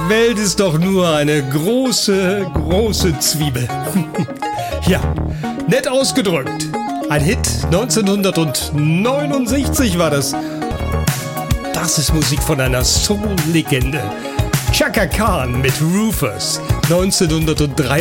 Welt ist doch nur eine große, große Zwiebel. Ja, nett ausgedrückt. Ein Hit 1969 war das. Das ist Musik von einer Soul-Legende. Chaka Khan mit Rufus 1963.